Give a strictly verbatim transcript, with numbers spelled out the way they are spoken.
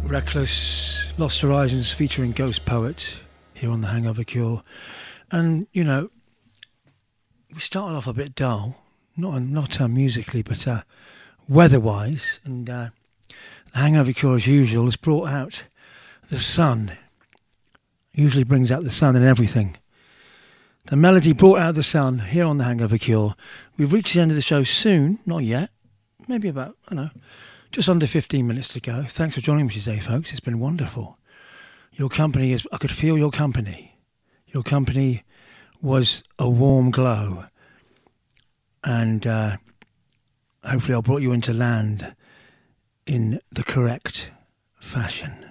Reckless, Lost Horizons featuring Ghost Poet here on The Hangover Cure. And, you know, we started off a bit dull, not not uh, musically, but uh, weather-wise. And uh, The Hangover Cure, as usual, has brought out the sun. Usually brings out the sun and everything. The melody brought out the sun here on The Hangover Cure. We've reached the end of the show soon, not yet, maybe about, I don't know, just under fifteen minutes to go. Thanks for joining me today, folks. It's been wonderful. Your company is, I could feel your company. Your company was a warm glow. And uh, hopefully I brought you into land in the correct fashion.